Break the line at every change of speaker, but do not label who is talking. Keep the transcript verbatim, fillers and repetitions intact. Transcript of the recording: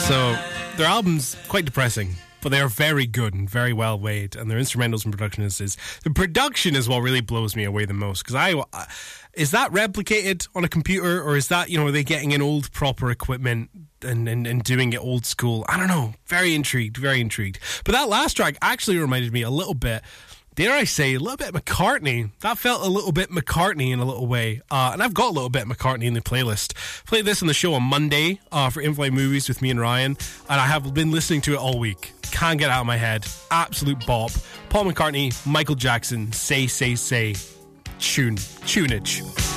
So their album's quite depressing, but they are very good and very well made, and their instrumentals and production is, is the production is what really blows me away the most, because I, I is that replicated on a computer, or is that, you know, are they getting in old proper equipment and, and, and doing it old school? I don't know. Very intrigued, very intrigued. But that last track actually reminded me a little bit, dare I say, a little bit McCartney. That felt a little bit McCartney in a little way. Uh, and I've got a little bit McCartney in the playlist. Played this on the show on Monday uh, for In-Flight Movies with me and Ryan, and I have been listening to it all week. Can't get it out of my head. Absolute bop. Paul McCartney, Michael Jackson, Say, Say, Say. Tune. Tunage.